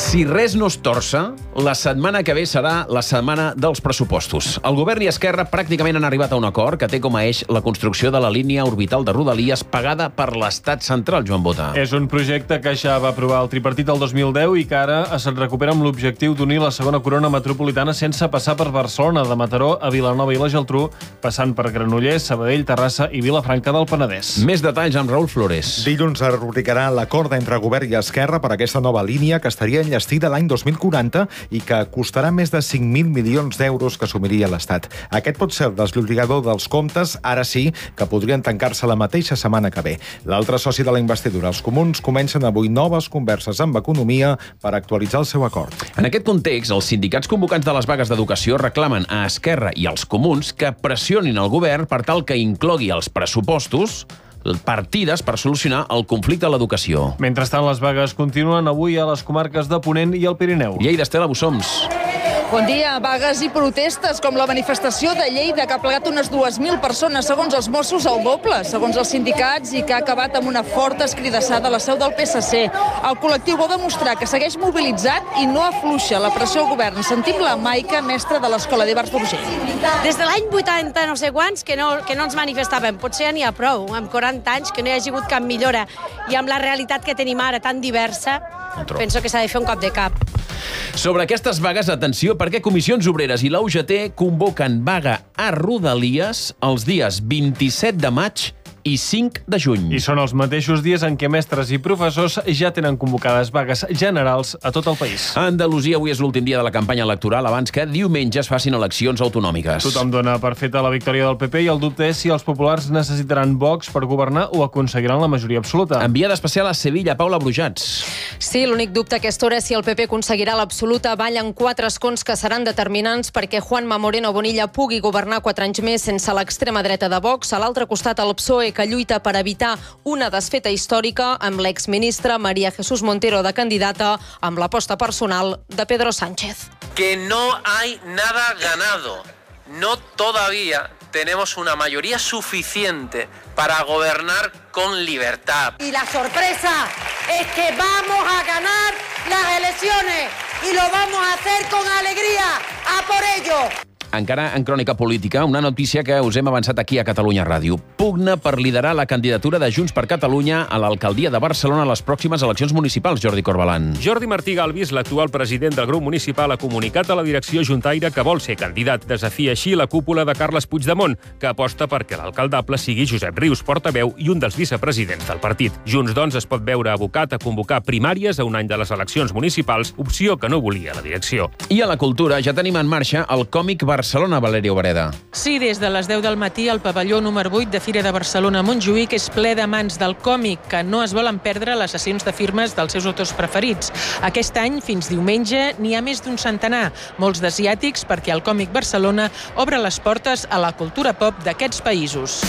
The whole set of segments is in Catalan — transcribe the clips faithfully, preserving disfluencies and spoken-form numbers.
Si res no es torça, la setmana que ve serà la setmana dels pressupostos. El govern i Esquerra pràcticament han arribat a un acord que té com a eix la construcció de la línia orbital de Rodalies pagada per l'Estat central, Joan Bota. És un projecte que ja va aprovar el tripartit el dos mil deu i que ara es recupera amb l'objectiu d'unir la segona corona metropolitana sense passar per Barcelona, de Mataró a Vilanova i la Geltrú, passant per Granollers, Sabadell, Terrassa i Vilafranca del Penedès. Més detalls amb Raül Flores. Dilluns es rubricarà l'acord entre govern i Esquerra per aquesta nova línia que estaria enllestida l'any dos mil quaranta i que costarà més de cinc mil milions d'euros que assumiria l'Estat. Aquest pot ser el desllorigador dels comptes, ara sí, que podrien tancar-se la mateixa setmana que ve. L'altre soci de la investidura, els comuns, comencen avui noves converses amb Economia per actualitzar el seu acord. En aquest context, els sindicats convocants de les vagues d'educació reclamen a Esquerra i als comuns que pressionin el govern per tal que inclogui els pressupostos partides per solucionar el conflicte a l'educació. Mentrestant, les vagues continuen avui a les comarques de Ponent i el Pirineu. Lleida, Estela Bussoms. Bon dia. Vagues i protestes, com la manifestació de Lleida, que ha plegat unes dues mil persones, segons els Mossos, el doble, segons els sindicats, i que ha acabat amb una forta escridassada a la seu del P S C. El col·lectiu vol demostrar que segueix mobilitzat i no afluixa la pressió al govern. Sentim la Maica, mestra de l'Escola d'Ivars d'Urgell. Des de l'any vuitanta no sé quants que no, que no ens manifestàvem. Potser ja n'hi ha prou, amb quaranta anys que no hi hagi hagut cap millora. I amb la realitat que tenim ara tan diversa, penso que s'ha de fer un cop de cap. Sobre aquestes vagues, atenció, perquè Comissions Obreres i la U G T convoquen vaga a Rodalies els dies vint-i-set de maig i cinc de juny. I són els mateixos dies en què mestres i professors ja tenen convocades vagues generals a tot el país. A Andalusia avui és l'últim dia de la campanya electoral abans que diumenge es facin eleccions autonòmiques. Tothom dona per feta la victòria del P P i el dubte és si els populars necessitaran Vox per governar o aconseguiran la majoria absoluta. Enviada especial a Sevilla, Paula Brujats. Sí, l'únic dubte a aquesta hora és si el P P aconseguirà l'absoluta. Ballen quatre escons que seran determinants perquè Juanma Moreno Bonilla pugui governar quatre anys més sense l'extrema dreta de Vox. A l'altre costat, el P S O E, que lluita per evitar una desfeta històrica amb l'exministra María Jesús Montero de candidata amb l'aposta personal de Pedro Sánchez. Que no hay nada ganado. No todavía tenemos una mayoría suficiente para gobernar con libertad. Y la sorpresa es que vamos a ganar las elecciones y lo vamos a hacer con alegría. ¡A por ello! Encara en crònica política, una notícia que us hem avançat aquí a Catalunya Ràdio. Pugna per liderar la candidatura de Junts per Catalunya a l'alcaldia de Barcelona a les pròximes eleccions municipals, Jordi Corbalan. Jordi Martí Galvis, l'actual president del grup municipal, ha comunicat a la direcció juntaire que vol ser candidat. Desafia així la cúpula de Carles Puigdemont, que aposta perquè l'alcaldable sigui Josep Rius, portaveu i un dels vicepresidents del partit. Junts, doncs, es pot veure abocat a convocar primàries a un any de les eleccions municipals, opció que no volia la direcció. I a la cultura ja tenim en marxa el còmic Barcelona, Valeria Obreda. Sí, des de les deu del matí al pavelló número vuit de Fira de Barcelona a Montjuïc és ple de mans del còmic que no es volen perdre les sessions de firmes dels seus autors preferits. Aquest any, fins diumenge, n'hi ha més d'un centenar, molts d'asiàtics, perquè el còmic Barcelona obre les portes a la cultura pop d'aquests països.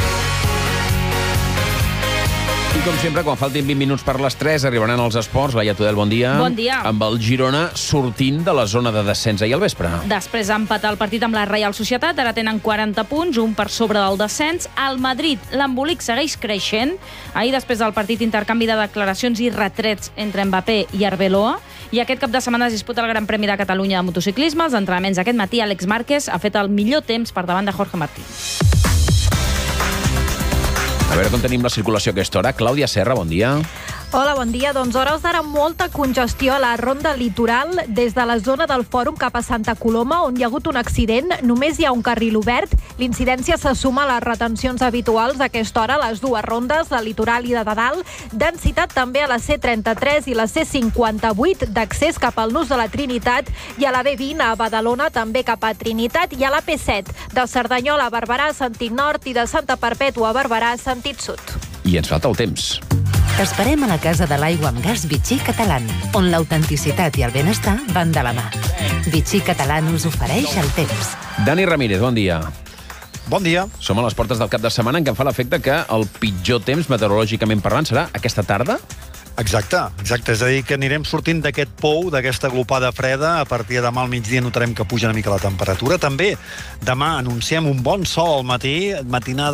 I com sempre, quan faltin vint minuts per les tres, arribaran els esports. Laia Tudel, bon dia. Bon dia. Amb el Girona sortint de la zona de descens ahir al vespre. Després d'empatar el partit amb la Reial Societat, ara tenen quaranta punts, un per sobre del descens. Al Madrid, l'embolic segueix creixent. Ahir, després del partit, intercanvi de declaracions i retrets entre Mbappé i Arbeloa. I aquest cap de setmana es disputa el Gran Premi de Catalunya de motociclisme. Els entrenaments aquest matí, Àlex Márquez ha fet el millor temps per davant de Jorge Martín. A veure com tenim la circulació a aquesta hora. Clàudia Serra, bon dia. Hola, bon dia. Doncs hores d'ara molta congestió a la ronda litoral des de la zona del Fòrum cap a Santa Coloma, on hi ha hagut un accident. Només hi ha un carril obert. L'incidència se suma a les retencions habituals a aquesta hora, les dues rondes, la litoral i de dalt. Densitat també a la C trenta-tres i la C cinquanta-vuit d'accés cap al Nus de la Trinitat i a la B vint a Badalona també cap a Trinitat i a la P set de Cerdanyola a Barberà, sentit nord, i de Santa Perpètua a Barberà, sentit sud. I ens falta el temps. T'esperem a la Casa de l'Aigua amb Gas Vichy Catalán, on l'autenticitat i el benestar van de la mà. Vichy Catalán us ofereix el temps. Dani Ramírez, bon dia. Bon dia. Som a les portes del cap de setmana en què em fa l'efecte que el pitjor temps, meteorològicament parlant, serà aquesta tarda? Exacte, exacte. És a dir, que anirem sortint d'aquest pou, d'aquesta glopada freda. A partir de demà al migdia notarem que puja una mica la temperatura. També demà anunciem un bon sol al matí, matinada